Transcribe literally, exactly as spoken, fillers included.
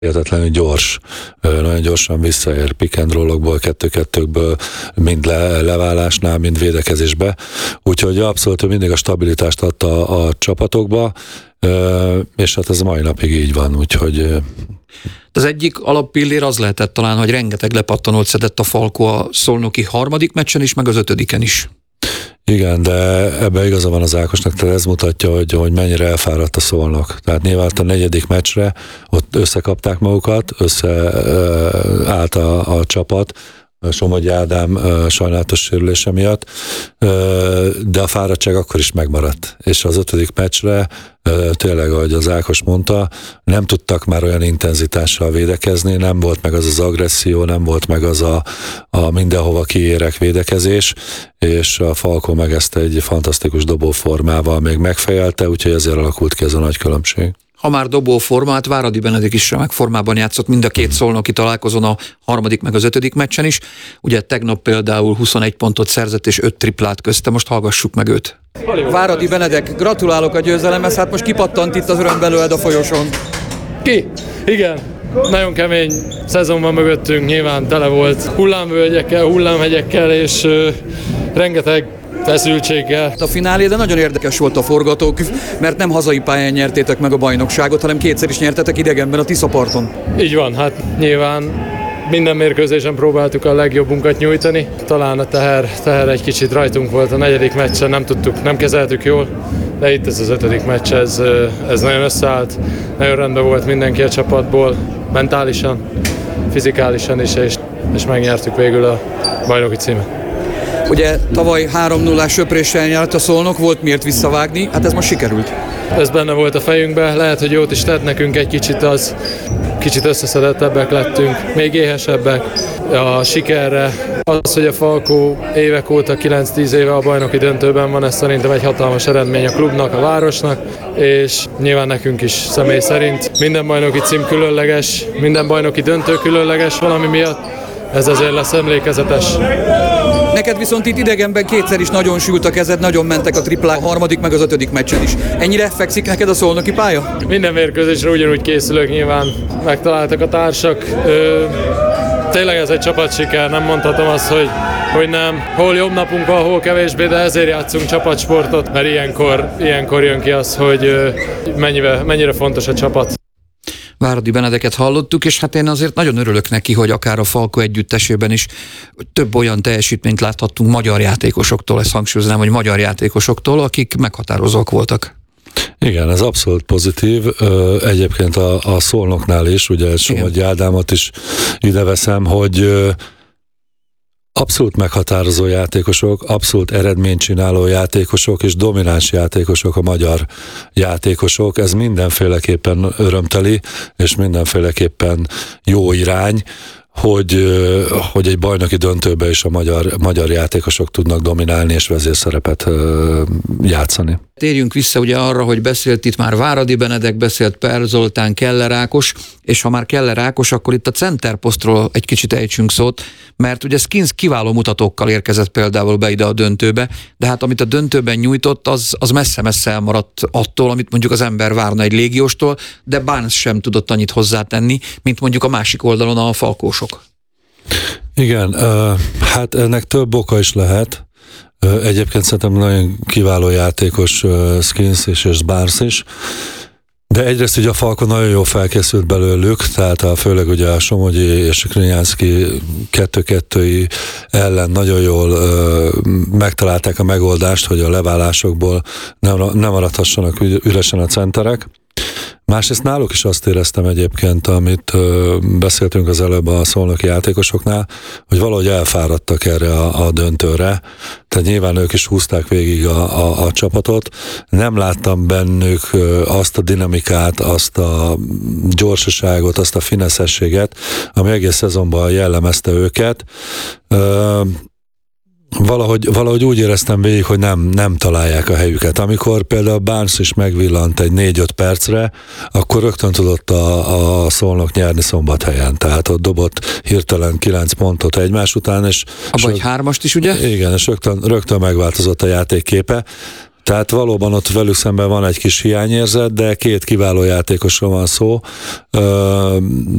hihetetlenül gyors, nagyon gyorsan visszaér pick and rollokból, kettő-kettőkből, mind le, leválásnál, mind védekezésbe. Úgyhogy abszolút mindig a stabilitást adta a, a csapatokba, és hát ez a mai napig így van, úgyhogy... Az egyik alappillér az lehetett talán, hogy rengeteg lepattanót szedett a Falko a szolnoki harmadik meccsen is, meg az ötödiken is. Igen, de ebben igaza van az Ákosnak, tehát ez mutatja, hogy, hogy mennyire elfáradt a Szolnok. Tehát nyilván a negyedik meccsre ott összekapták magukat, összeállt a, a csapat, Somogyi Ádám sajnálatos sérülése miatt, de a fáradtság akkor is megmaradt. És az ötödik meccsre tényleg, ahogy az Ákos mondta, nem tudtak már olyan intenzitással védekezni, nem volt meg az az agresszió, nem volt meg az a, a mindenhova kiérek védekezés, és a Falko meg ezt egy fantasztikus dobóformával még megfejelte, úgyhogy ezért alakult ki ez a nagy különbség. Ha már dobó formát, Váradi Benedek is remek formában játszott mind a két szolnoki találkozón, a harmadik meg az ötödik meccsen is. Ugye tegnap például huszonegy pontot szerzett és öt triplát közte, most hallgassuk meg őt. Váradi Benedek, gratulálok a győzelemhez, hát most kipattant itt az öröm belőled a folyosón. Ki? Igen. Nagyon kemény szezon van mögöttünk, nyilván tele volt hullámvölgyekkel, hullámhegyekkel és uh, rengeteg feszültséggel. A finálé, de nagyon érdekes volt a forgatókönyv, mert nem hazai pályán nyertétek meg a bajnokságot, hanem kétszer is nyertetek idegenben a Tiszaparton. Így van, hát nyilván minden mérkőzésen próbáltuk a legjobbunkat nyújtani. Talán a teher, teher egy kicsit rajtunk volt a negyedik meccsen, nem tudtuk, nem kezeltük jól, de itt ez az ötödik meccs, ez, ez nagyon összeállt, nagyon rendben volt mindenki a csapatból, mentálisan, fizikálisan is, és, és megnyertük végül a bajnoki címet. Ugye tavaly három nullás söpréssel nyert a Szolnok, volt miért visszavágni, hát ez most sikerült. Ez benne volt a fejünkben, lehet, hogy jót is tett nekünk egy kicsit az, kicsit összeszedettebbek lettünk, még éhesebbek a sikerre. Az, hogy a Falko évek óta, kilenc-tíz éve a bajnoki döntőben van, ez szerintem egy hatalmas eredmény a klubnak, a városnak, és nyilván nekünk is személy szerint. Minden bajnoki cím különleges, minden bajnoki döntő különleges valami miatt, ez azért lesz emlékezetes. Neked viszont itt idegenben kétszer is nagyon sült a kezed, nagyon mentek a triplák a harmadik meg az ötödik meccsen is. Ennyire fekszik neked a szolnoki pálya? Minden mérkőzésre ugyanúgy készülök, nyilván megtaláltak a társak. Ö, tényleg ez egy csapatsiker, nem mondhatom azt, hogy, hogy nem. Hol jobb napunk van, hol kevésbé, de ezért játszunk csapatsportot, mert ilyenkor, ilyenkor jön ki az, hogy ö, mennyire, mennyire fontos a csapat. Váradi Benedeket hallottuk, és hát én azért nagyon örülök neki, hogy akár a Falko együttesében is több olyan teljesítményt láthattunk magyar játékosoktól, ezt hangsúlyoznám, hogy magyar játékosoktól, akik meghatározók voltak. Igen, ez abszolút pozitív. Egyébként a, a Szolnoknál is, ugye Somogyi Ádámot is ide veszem, hogy abszolút meghatározó játékosok, abszolút eredménycsináló játékosok és domináns játékosok a magyar játékosok. Ez mindenféleképpen örömteli, és mindenféleképpen jó irány, hogy, hogy egy bajnoki döntőben is a magyar, magyar játékosok tudnak dominálni és vezérszerepet játszani. Térjünk vissza ugye arra, hogy beszélt itt már Váradi Benedek, beszélt Per Zoltán, Keller Ákos, és ha már Keller Ákos, akkor itt a centerposztról egy kicsit ejtsünk szót, mert ugye Skins kiváló mutatókkal érkezett például be ide a döntőbe, de hát amit a döntőben nyújtott, az, az messze-messze elmaradt attól, amit mondjuk az ember várna egy légióstól, de Barnes sem tudott annyit hozzátenni, mint mondjuk a másik oldalon a falkósok. Igen, hát ennek több oka is lehet. Egyébként szerintem nagyon kiváló játékos Skins és, és Barnes is. De egyrészt ugye a Falko nagyon jól felkészült belőlük, tehát a, főleg ugye a Somogyi és a Kriniánszky kettő-kettői ellen nagyon jól ö, megtalálták a megoldást, hogy a leválásokból nem, nem maradhassanak üresen a centerek. Másrészt náluk is azt éreztem egyébként, amit ö, beszéltünk az előbb a szolnoki játékosoknál, hogy valahogy elfáradtak erre a, a döntőre, tehát nyilván ők is húzták végig a, a, a csapatot. Nem láttam bennük ö, azt a dinamikát, azt a gyorsaságot, azt a fineszességet, ami egész szezonban jellemezte őket. Ö, Valahogy, valahogy úgy éreztem végig, hogy nem, nem találják a helyüket. Amikor például Barnes is megvillant egy négy-öt percre, akkor rögtön tudott a, a Szolnok nyerni Szombathelyen. Tehát ott dobott hirtelen kilenc pontot egymás után. És Abba egy hármast is, ugye? Igen, és rögtön, rögtön megváltozott a játékképe. Tehát valóban ott velük szemben van egy kis hiányérzet, de két kiváló játékosról van szó.